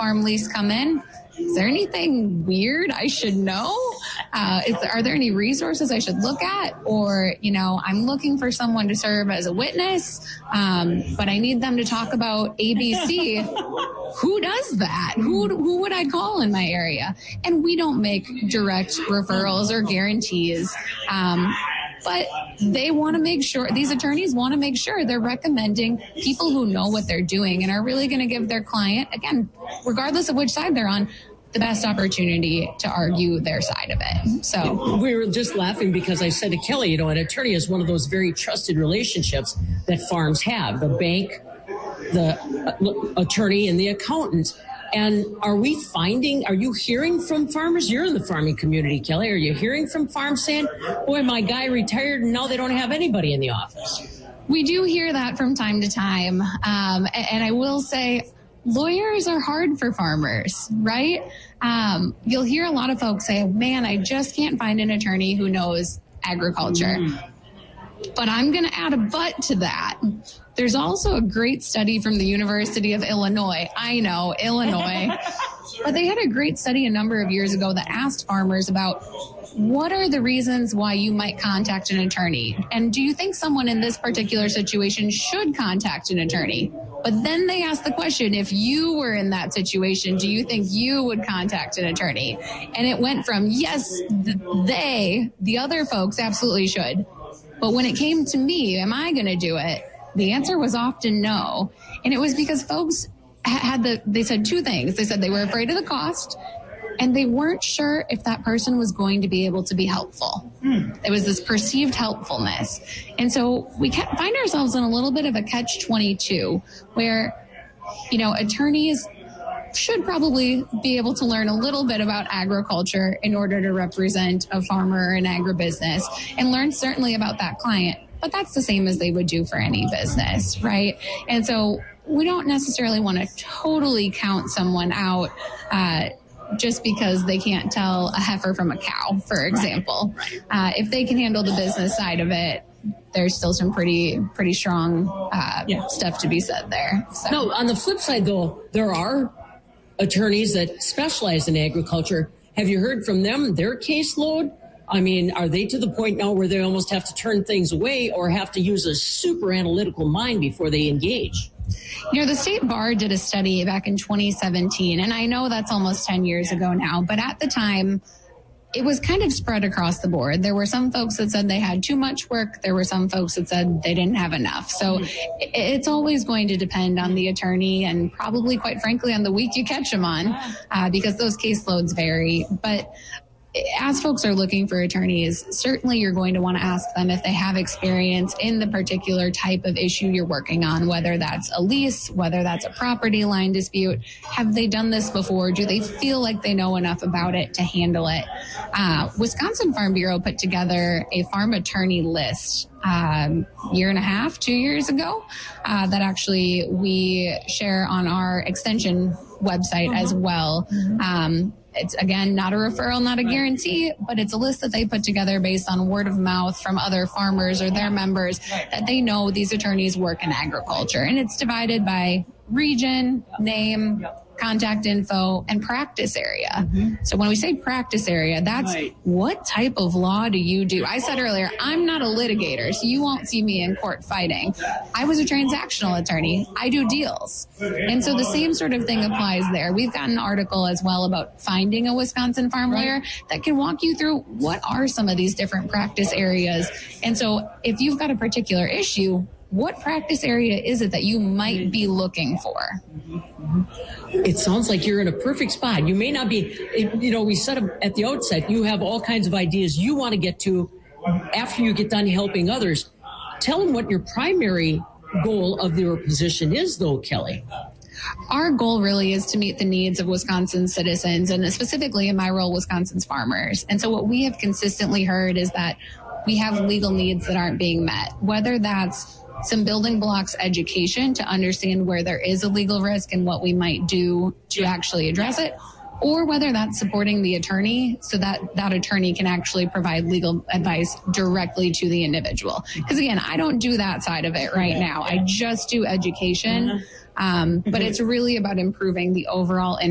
farm lease come in? Is there anything weird I should know? Are there any resources I should look at? Or, I'm looking for someone to serve as a witness, but I need them to talk about ABC. Who does that? Who would I call in my area? And we don't make direct referrals or guarantees. But they want to make sure, these attorneys want to make sure they're recommending people who know what they're doing and are really going to give their client, again, regardless of which side they're on, the best opportunity to argue their side of it. So we were just laughing because I said to Kelly, an attorney is one of those very trusted relationships that farms have, the bank, the attorney, and the accountant. And are you hearing from farmers? You're in the farming community, Kelly. Are you hearing from farms saying, boy, my guy retired and now they don't have anybody in the office? We do hear that from time to time. And I will say lawyers are hard for farmers, right? You'll hear a lot of folks say, man, I just can't find an attorney who knows agriculture. But I'm going to add a but to that. There's also a great study from the University of Illinois. I know, Illinois. But they had a great study a number of years ago that asked farmers about what are the reasons why you might contact an attorney? And do you think someone in this particular situation should contact an attorney? But then they asked the question, if you were in that situation, do you think you would contact an attorney? And it went from, yes, the other folks absolutely should. But when it came to me, am I going to do it? The answer was often no. And it was because folks they said two things. They said they were afraid of the cost and they weren't sure if that person was going to be able to be helpful. It was this perceived helpfulness. And so we find ourselves in a little bit of a catch-22 where, attorneys should probably be able to learn a little bit about agriculture in order to represent a farmer or an agribusiness and learn certainly about that client. But that's the same as they would do for any business, right? And so we don't necessarily want to totally count someone out just because they can't tell a heifer from a cow, for example. Right. If they can handle the business side of it, there's still some pretty strong stuff to be said there. So. No, on the flip side, though, there are attorneys that specialize in agriculture. Have you heard from them, their caseload? I mean, are they to the point now where they almost have to turn things away or have to use a super analytical mind before they engage? The state bar did a study back in 2017, and I know that's almost 10 years ago now, but at the time, it was kind of spread across the board. There were some folks that said they had too much work. There were some folks that said they didn't have enough. So it's always going to depend on the attorney and probably, quite frankly, on the week you catch them on, because those caseloads vary. But as folks are looking for attorneys, certainly you're going to want to ask them if they have experience in the particular type of issue you're working on, whether that's a lease, whether that's a property line dispute. Have they done this before? Do they feel like they know enough about it to handle it? Wisconsin Farm Bureau put together a farm attorney list year and a half, 2 years ago, that actually we share on our extension website as well. It's, again, not a referral, not a guarantee, but it's a list that they put together based on word of mouth from other farmers or their members that they know these attorneys work in agriculture. And it's divided by region, name, contact info, and practice area. So when we say practice area, that's what type of law do you do? I said earlier, I'm not a litigator, so you won't see me in court fighting. I was a transactional attorney. I do deals. And so the same sort of thing applies there. We've got an article as well about finding a Wisconsin farm lawyer that can walk you through what are some of these different practice areas. And so if you've got a particular issue, what practice area is it that you might be looking for? It sounds like you're in a perfect spot. You may not be, we said at the outset, you have all kinds of ideas you want to get to after you get done helping others. Tell them what your primary goal of your position is, though, Kelly. Our goal really is to meet the needs of Wisconsin citizens, and specifically in my role, Wisconsin's farmers. And so what we have consistently heard is that we have legal needs that aren't being met, whether that's some building blocks education to understand where there is a legal risk and what we might do to actually address it, or whether that's supporting the attorney so that that attorney can actually provide legal advice directly to the individual. Because again, I don't do that side of it right now. I just do education. But it's really about improving the overall